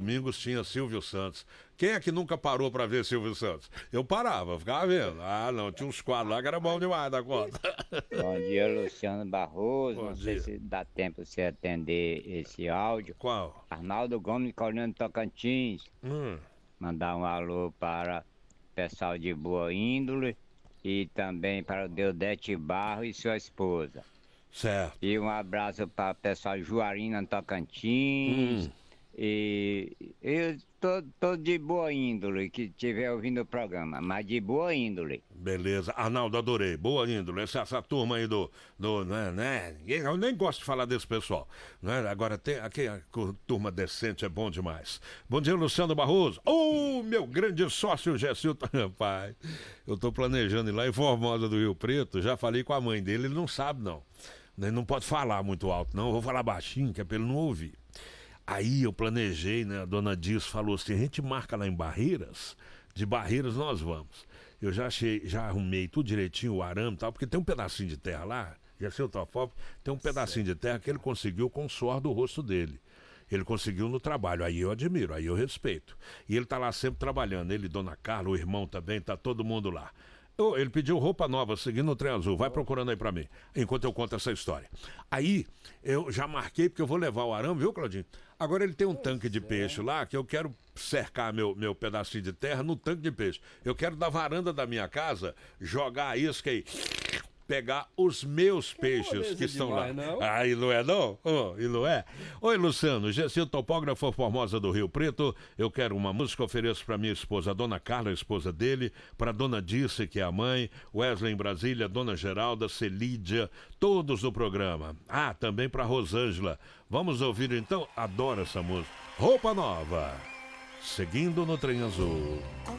domingos tinha Silvio Santos. Quem é que nunca parou pra ver Silvio Santos? Eu parava, ficava vendo. Ah, não, tinha uns quadros lá que era bom demais da conta. Bom dia, Luciano Barroso. Bom Não dia. sei se dá tempo de você atender esse áudio. Qual? Arnaldo Gomes, Colônia Tocantins. Hum. Mandar um alô para o pessoal de boa índole e também para o Deodete Barro e sua esposa. Certo. E um abraço para o pessoal de Juarina, Tocantins. E eu tô de boa índole, que estiver ouvindo o programa, mas de boa índole. Beleza. Arnaldo, adorei. Boa índole. Essa turma aí do né? Eu nem gosto de falar desse pessoal. Né? Agora, tem aqui a turma decente, é bom demais. Bom dia, Luciano Barroso. Meu grande sócio, Gessilton. Rapaz, eu tô planejando ir lá em Formosa do Rio Preto. Já falei com a mãe dele, ele não sabe, não. Ele não pode falar muito alto, não. Eu vou falar baixinho, que é pra ele não ouvir. Aí eu planejei, né? A dona Dias falou assim: a gente marca lá em Barreiras, de Barreiras nós vamos. Eu já arrumei tudo direitinho, o arame e tal, porque tem um pedacinho de terra lá, já sei o Tofop, tem um pedacinho de terra que ele conseguiu com o suor do rosto dele. Ele conseguiu no trabalho, aí eu admiro, aí eu respeito. E ele tá lá sempre trabalhando, ele, dona Carla, o irmão também, tá todo mundo lá. Ele pediu roupa nova, seguindo o trem azul. Vai procurando aí pra mim, enquanto eu conto essa história. Aí, eu já marquei, porque eu vou levar o arame, viu, Claudinho? Agora ele tem um tanque de peixe lá, que eu quero cercar meu pedacinho de terra no tanque de peixe. Eu quero da varanda da minha casa, jogar a isca aí, pegar os meus peixes que estão lá. Não? Ah, e não é não? E não é? Oi, Luciano, Gessil, topógrafo Formosa do Rio Preto. Eu quero uma música, ofereço para minha esposa, a dona Carla, a esposa dele, para dona Dice, que é a mãe, Wesley em Brasília, dona Geralda, Celídia, todos do programa. Ah, também para Rosângela. Vamos ouvir então? Adoro essa música. Roupa Nova. Seguindo no Trem Azul.